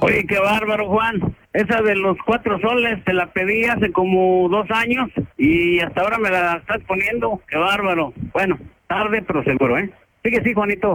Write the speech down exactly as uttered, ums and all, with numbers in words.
Oye, qué bárbaro, Juan. Esa de los cuatro soles te la pedí hace como dos años y hasta ahora me la estás poniendo. Qué bárbaro. Bueno, tarde pero seguro, ¿eh? Sigue, sí, Juanito.